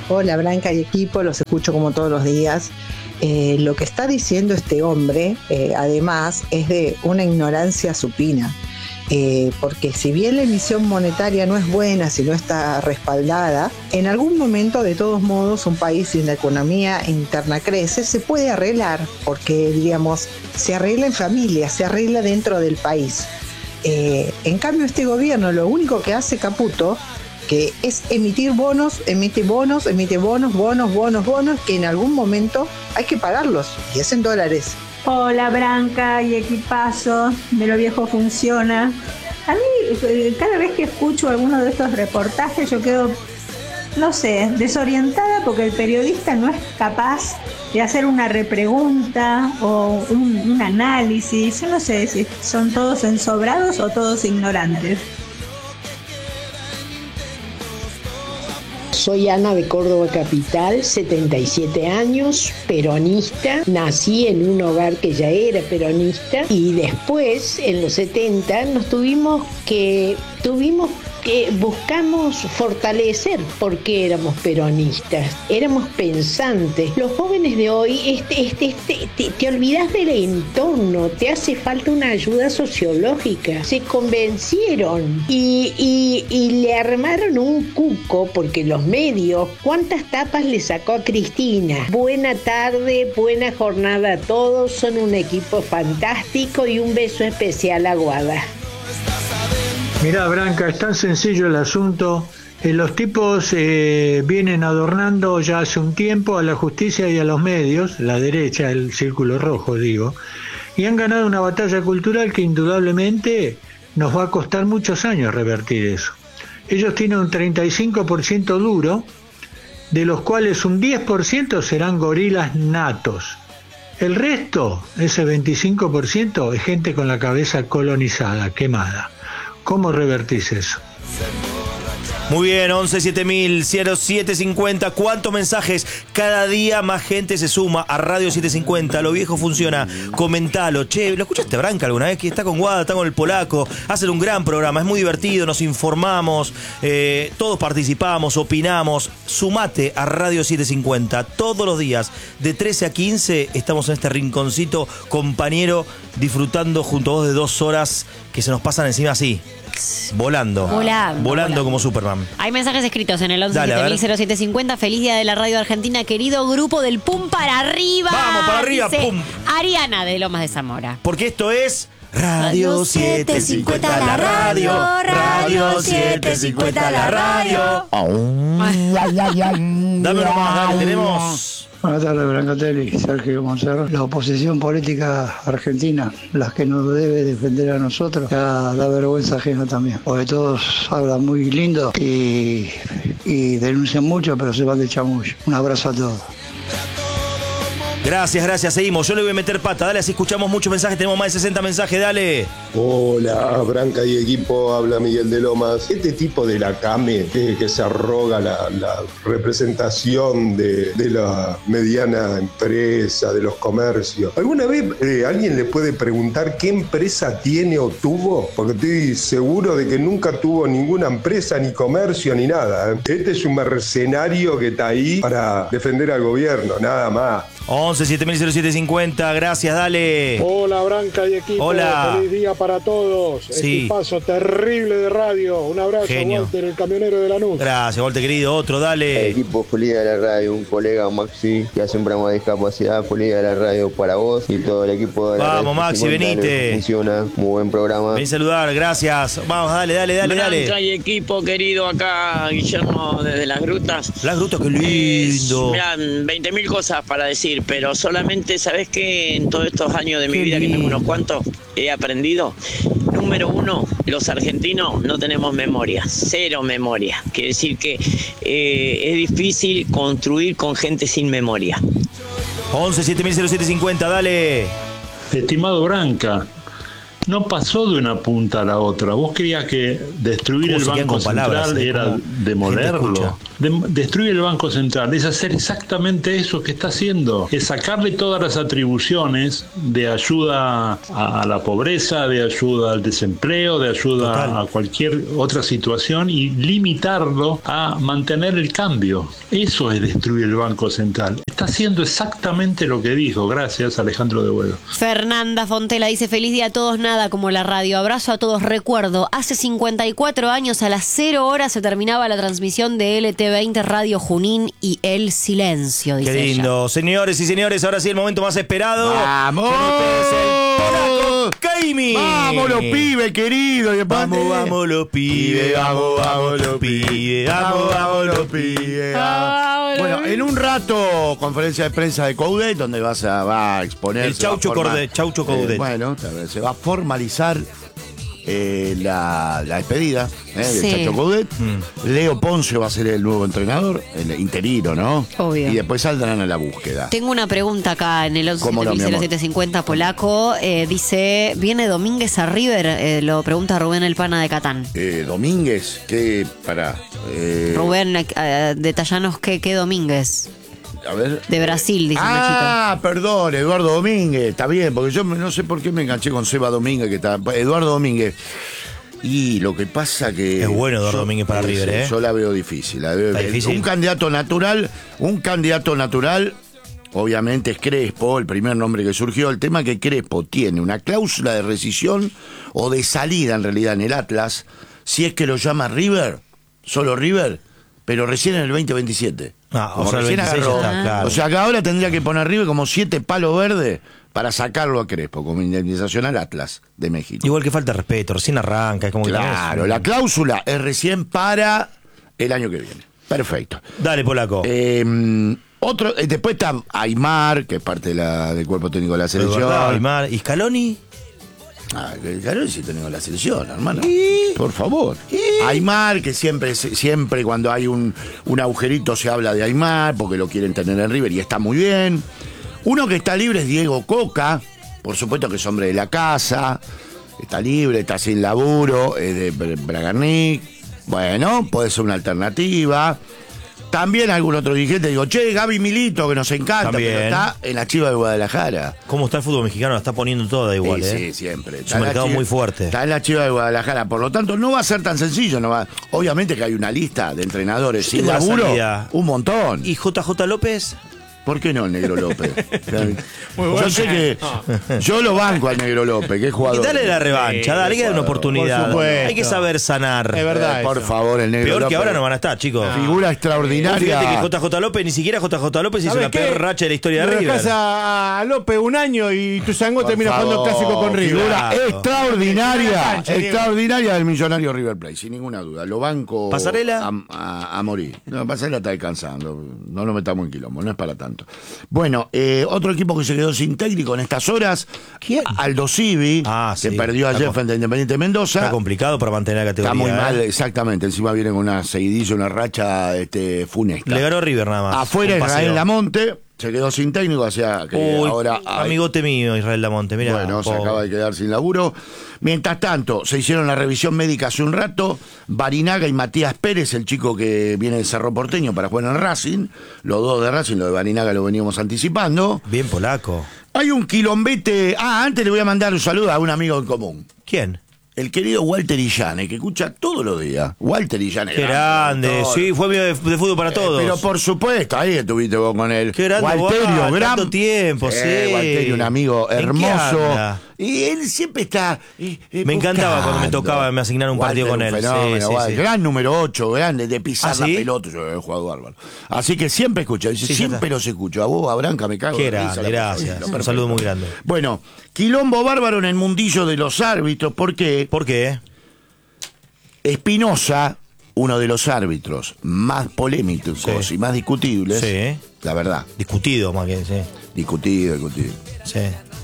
Hola Blanca y equipo, los escucho como todos los días. Lo que está diciendo este hombre, además, es de una ignorancia supina. Porque si bien la emisión monetaria no es buena, si no está respaldada, en algún momento, de todos modos, un país sin la economía interna crece, se puede arreglar, porque, digamos, se arregla en familia, se arregla dentro del país. En cambio, este gobierno lo único que hace, Caputo, que es emitir bonos, emite bonos, bonos, que en algún momento hay que pagarlos, y es en dólares. Hola Blanca y equipazo de Lo Viejo Funciona. A mí, cada vez que escucho alguno de estos reportajes, yo quedo, no sé, desorientada, porque el periodista no es capaz de hacer una repregunta o un análisis. Yo no sé si son todos ensobrados o todos ignorantes. Soy Ana de Córdoba Capital, 77 años, peronista. Nací en un hogar que ya era peronista y después, en los 70, buscamos fortalecer porque éramos peronistas, éramos pensantes. Los jóvenes de hoy te olvidas del entorno, te hace falta una ayuda sociológica. Se convencieron y le armaron un cuco, porque los medios, ¿cuántas tapas le sacó a Cristina? Buena tarde, buena jornada a todos, son un equipo fantástico y un beso especial a Guada. Mirá, Branca, es tan sencillo el asunto. Los tipos vienen adornando ya hace un tiempo a la justicia y a los medios, la derecha, el círculo rojo, digo, y han ganado una batalla cultural que indudablemente nos va a costar muchos años revertir eso. Ellos tienen un 35% duro, de los cuales un 10% serán gorilas natos. El resto, ese 25%, es gente con la cabeza colonizada, quemada. ¿Cómo revertís eso? Muy bien, 11 7000 0750. ¿Cuántos mensajes? Cada día más gente se suma a Radio 750. Lo Viejo Funciona. Comentalo. Che, ¿lo escuchaste Branca alguna vez? Que está con Guada, está con el polaco. Hacen un gran programa, es muy divertido, nos informamos, todos participamos, opinamos. Sumate a Radio 750. Todos los días, de 13 a 15, estamos en este rinconcito, compañero, disfrutando junto a vos de 2 horas que se nos pasan encima así. Volando como Superman. Hay mensajes escritos en el 11-7000-0750. Feliz día de la radio argentina, querido grupo del Pum para arriba. Vamos para arriba, dice pum. Ariana de Lomas de Zamora. Porque esto es Radio 750 la radio. Radio 750 la radio. Dame uno más, dale, tenemos. Buenas tardes, Brancatelli, Sergio Monserrat. La oposición política argentina, las que nos debe defender a nosotros, da vergüenza ajena también. Porque todos hablan muy lindo y denuncian mucho, pero se van de chamullo. Un abrazo a todos. Gracias, seguimos. Yo le voy a meter pata, dale, así escuchamos muchos mensajes, tenemos más de 60 mensajes, dale. Hola, Branca y equipo, habla Miguel de Lomas. Este tipo de la CAME que se arroga la representación de la mediana empresa, de los comercios. ¿Alguna vez alguien le puede preguntar qué empresa tiene o tuvo? Porque estoy seguro de que nunca tuvo ninguna empresa, ni comercio, ni nada. Este es un mercenario que está ahí para defender al gobierno, nada más. 11 7000 0750, gracias, dale. Hola Branca y equipo. Hola. Feliz día para todos. Sí. Equipazo terrible de radio. Un abrazo, Genio. Walter, el camionero de Lanús. Gracias, Walter querido, otro, dale. Equipo, feliz día de la radio. Un colega, Maxi, que hace un programa de discapacidad. Feliz día de la radio para vos y todo el equipo de la radio. Vamos, Maxi, venite. Funciona, muy buen programa. Ven a saludar, gracias. Vamos, dale. Branca y equipo querido, acá Guillermo desde Las Grutas. Las Grutas, qué lindo. Mirá, 20.000 cosas para decir, pero solamente, ¿sabés qué? En todos estos años de mi vida, que tengo unos cuantos, he aprendido. Número 1, los argentinos no tenemos memoria, 0 memoria. Quiere decir que es difícil construir con gente sin memoria. 11 7000 0750, dale. Estimado Branca, no pasó de una punta a la otra. ¿Vos creías que destruir el Banco Central era demolerlo? destruye el Banco Central es hacer exactamente eso que está haciendo, es sacarle todas las atribuciones de ayuda a la pobreza, de ayuda al desempleo, de ayuda a cualquier otra situación y limitarlo a mantener el cambio. Eso es destruir el Banco Central. Está haciendo exactamente lo que dijo. Gracias, Alejandro de Buedo. Fernanda Fontela dice: feliz día a todos, nada como la radio. Abrazo a todos. Recuerdo, hace 54 años a las 0 horas se terminaba la transmisión de LT20 Radio Junín y El Silencio, dice Qué lindo. ella. Señores y señores, ahora sí el momento más esperado. ¡Vamos! ¡Vamos los pibes, queridos! Vamos los pibes, vamos los pibes, vamos los pibes. Bueno, en un rato, conferencia de prensa de Coudet, donde va a exponer... El Chaucho Coudet. Bueno, se va a formalizar la despedida del Chacho Coudet. Leo Ponce va a ser el nuevo entrenador, el interino, ¿no? Obvio. Y después saldrán a la búsqueda. Tengo una pregunta acá en el 11.0750 polaco. Dice: ¿viene Domínguez a River? Lo pregunta Rubén el Pana de Catán. Domínguez, ¿qué? Pará. Rubén, detallanos qué Domínguez. A ver. De Brasil, dice una chica. Perdón, Eduardo Domínguez, está bien, porque yo no sé por qué me enganché con Seba Domínguez, que está. Eduardo Domínguez. Y lo que pasa que... Es bueno Eduardo Domínguez para River, ¿eh? Yo la veo difícil. Difícil. Un candidato natural, obviamente es Crespo, el primer nombre que surgió. El tema que Crespo tiene una cláusula de rescisión o de salida, en realidad, en el Atlas, si es que lo llama River, solo River, pero recién en el 2027. O sea, el 26 agarró, está, claro. O sea que ahora tendría que poner River como 7 palos verdes para sacarlo a Crespo, como indemnización al Atlas de México. Igual que falta respeto, recién arranca. Es como claro, la cláusula es recién para el año que viene. Perfecto. Dale, polaco. Después está Aymar, que es parte del cuerpo técnico de la selección. Aymar. ¿Y Scaloni? Scaloni sí técnico de la selección, hermano. Por favor. Aymar, que siempre cuando hay un agujerito se habla de Aymar, porque lo quieren tener en River y está muy bien. Uno que está libre es Diego Coca, por supuesto que es hombre de la casa, está libre, está sin laburo, es de Bragarnik. Bueno, puede ser una alternativa. También algún otro dirigente digo, Gaby Milito, que nos encanta, también. Pero está en la Chiva de Guadalajara. ¿Cómo está el fútbol mexicano? La está poniendo toda igual, Sí, siempre. Es un mercado muy fuerte. Está en la Chiva de Guadalajara, por lo tanto no va a ser tan sencillo. Obviamente que hay una lista de entrenadores sin laburo, un montón. ¿Y JJ López? ¿Por qué no el Negro López? Yo sé que yo lo banco al Negro López, que es jugador. Y dale la revancha, dale, que dale una oportunidad. Hay que saber sanar. Es verdad. Por favor, el Negro Peor López. que ahora no van a estar, chicos. Figura extraordinaria. Fíjate que JJ López, ni siquiera JJ López hizo la peor racha de la historia de River. Dejás a López un año y tu Zango termina jugando el clásico con River. Figura extraordinaria del millonario River Plate, sin ninguna duda. Lo banco. ¿Pasarela? A morir. No, Pasarela está descansando. No lo metamos en quilombo, no es para tanto. Bueno, otro equipo que se quedó sin técnico en estas horas, Aldo Civi, que perdió ayer frente a Independiente Mendoza. Está complicado para mantener la categoría. Está muy mal, exactamente. Encima viene con una seguidilla, una racha funesta. Le ganó River nada más. Afuera Israel Lamonte, se quedó sin técnico, o sea que ahora... Amigote mío, Israel Lamonte, mira. Bueno, se acaba de quedar sin laburo. Mientras tanto, se hicieron la revisión médica hace un rato. Barinaga y Matías Pérez, el chico que viene de Cerro Porteño para jugar en Racing. Los dos de Racing, lo de Barinaga lo veníamos anticipando. Bien polaco. Hay un quilombete... antes le voy a mandar un saludo a un amigo en común. ¿Quién? El querido Walter Illane, que escucha todos los días. Walter Illane. Qué grande, sí, fue amigo de fútbol para todos. Pero por supuesto, ahí estuviste vos con él. Qué grande, Walterio, tanto tiempo, sí. Walterio, un amigo hermoso. Y él siempre está... me encantaba cuando me tocaba, me asignaron un partido con él. Sí. Gran número 8, grande, de pisar la pelota. Yo he jugado bárbaro. Así que siempre escucha, siempre los escucho. A vos, a Branca, me cago. Qué grande, gracias. Un saludo muy grande. Bueno, quilombo bárbaro en el mundillo de los árbitros. ¿Por qué? ¿Por qué? Espinosa, uno de los árbitros más polémicos y más discutibles. La verdad. Discutido, más que, Discutido. Sí.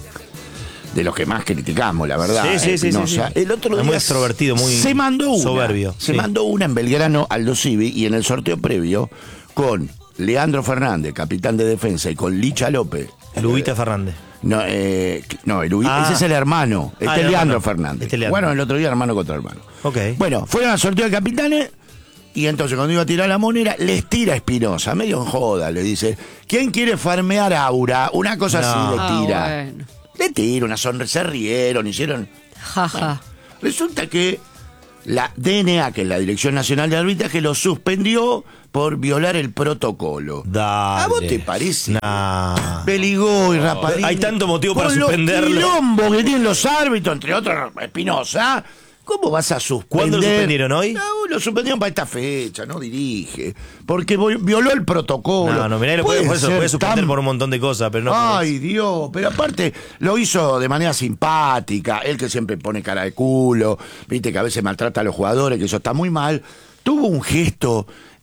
De los que más criticamos, la verdad. Sí. El otro día muy extrovertido, muy se mandó una, soberbio. Se mandó una en Belgrano Aldo Civi y en el sorteo previo con Leandro Fernández, capitán de defensa, y con Licha López. Lubita Fernández. No, ese es el hermano. Leandro Fernández. Bueno, el otro día hermano contra hermano. Okay. Bueno, fueron al sorteo de capitanes Y entonces cuando iba a tirar la moneda, les tira Espinosa, medio en joda, le dice, ¿quién quiere farmear Aura? Una cosa así le tira. Bueno. Le tira una sonrisa, se rieron, hicieron... Jaja. Bueno, resulta que la DNA, que es la Dirección Nacional de Arbitraje, lo suspendió por violar el protocolo. Dale. ¿A vos te parece? Nah. Beligó y Rapalini. Hay tanto motivo para con suspenderlo. Los quilombos que tienen los árbitros, entre otros Espinosa. ¿Cómo vas a suspender? ¿Cuándo lo suspendieron? ¿Hoy? No, lo suspendieron para esta fecha, no dirige. Porque violó el protocolo. No, mirá, lo puede suspender por un montón de cosas, pero no. Ay, Dios, pero aparte lo hizo de manera simpática. Él que siempre pone cara de culo, viste que a veces maltrata a los jugadores, que eso está muy mal. Tuvo un gesto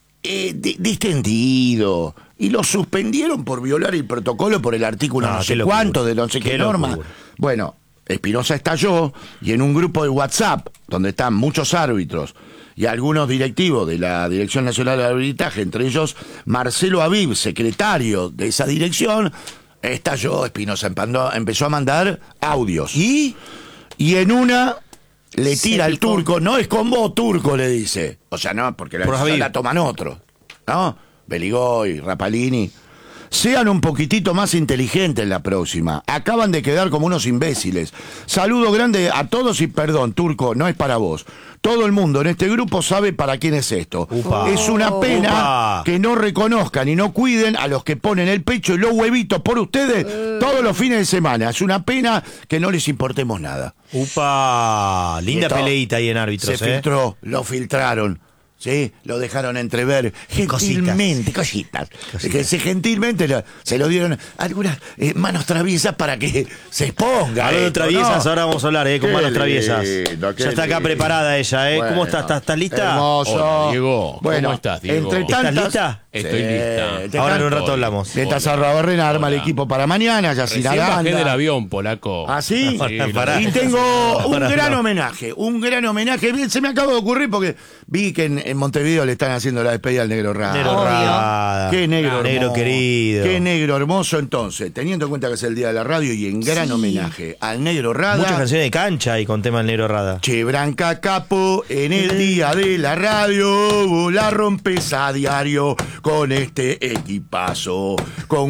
distendido. Y lo suspendieron por violar el protocolo por el artículo no sé cuánto de no sé qué norma. Locura. Bueno, Espinosa estalló y en un grupo de WhatsApp, donde están muchos árbitros y algunos directivos de la Dirección Nacional de Arbitraje, entre ellos Marcelo Aviv, secretario de esa dirección, estalló Espinosa, empezó a mandar audios. Y en una le tira al turco, no es con vos, turco, le dice. O sea, no, porque la toman otros, ¿no? Beligoy, Rapalini. Sean un poquitito más inteligentes la próxima. Acaban de quedar como unos imbéciles. Saludo grande a todos y perdón, turco, no es para vos. Todo el mundo en este grupo sabe para quién es esto. Upa. Es una pena que no reconozcan y no cuiden a los que ponen el pecho y los huevitos por ustedes todos los fines de semana. Es una pena que no les importemos nada. Upa, linda peleita ahí en árbitros. Se filtró, lo filtraron. Sí, lo dejaron entrever gentilmente, cositas. Que gentilmente se lo dieron algunas manos traviesas para que se exponga. Hablando de traviesas, ¿no? Ahora vamos a hablar con manos traviesas. Ya está acá preparada ella, Bueno, ¿cómo estás? ¿Estás lista? Hermoso. Hola, Diego. Bueno, ¿Cómo estás, Diego? entre tantas, ¿Estás lista? Estoy lista. Ahora en un rato hablamos. De Tazarrabarrena arma el equipo para mañana, ya sin Recién bajé Aranda. del avión, polaco. ¿Ah, sí? Pará. Y tengo un Pará, gran no. homenaje. Bien, se me acaba de ocurrir porque vi que en Montevideo le están haciendo la despedida al Negro Rada. Negro Rada. Qué negro, Negro hermoso. querido. Qué negro hermoso. Entonces, teniendo en cuenta que es el día de la radio y en gran homenaje al Negro Rada. Muchas canciones de cancha y con tema del Negro Rada. Che, Branca Capo, en el día de la radio, la rompes a diario con este equipazo. Con